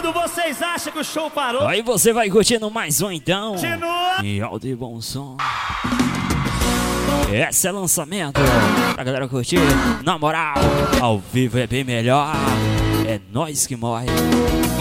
Quando vocês acham que o show parou, aí você vai curtindo mais um então. continua. Em alto e bom som. Esse é lançamento pra galera curtir. Na moral, ao vivo é bem melhor. É nós que morre.